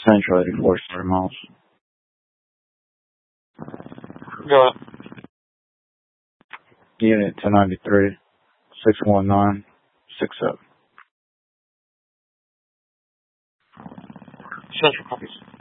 Central 84 square miles. Go ahead. Unit 1093, 619, 67. Central copies.